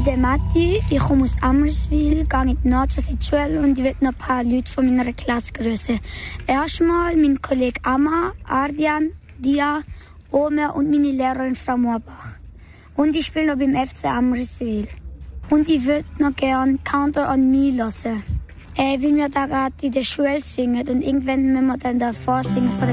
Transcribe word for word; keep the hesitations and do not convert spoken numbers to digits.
der Matti, ich komme aus Amriswil, gehe in die Nachschule in die Schule und ich will noch ein paar Leute von meiner Klasse grüßen. Erstmal mein Kollege Amma, Ardian, Dia, Omer und meine Lehrerin Frau Moorbach. Und ich spiele noch beim F C Amriswil. Und ich würde noch gerne Count on Me hören. Äh, weil wir da gerade in der Schule singen und irgendwann müssen wir dann davor singen vor der